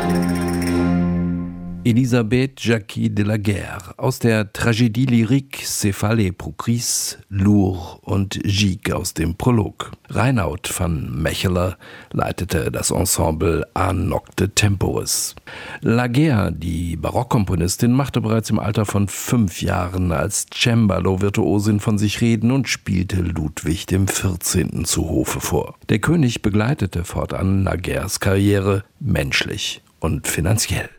Elisabeth Jacquie de la Guerre aus der Tragödie lyrique Céphalée pour Chris, Lourd und Gigue aus dem Prolog. Reinoud van Mechelen leitete das Ensemble A Nocte Temporis. La Guerre, die Barockkomponistin, machte bereits im Alter von 5 Jahren als Cembalo-Virtuosin von sich reden und spielte Ludwig XIV. Zu Hofe vor. Der König begleitete fortan La Guerres Karriere menschlich und finanziell.